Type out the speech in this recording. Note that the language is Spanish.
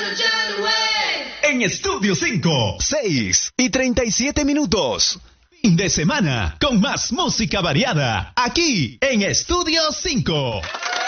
En Estudio 5, 6:37. Fin de semana con más música variada aquí en Estudio 5.